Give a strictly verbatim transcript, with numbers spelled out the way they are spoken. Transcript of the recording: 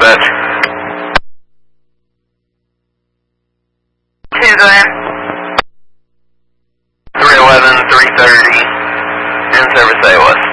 dispatch. Two, go ahead. three eleven, three thirty, in service A W S.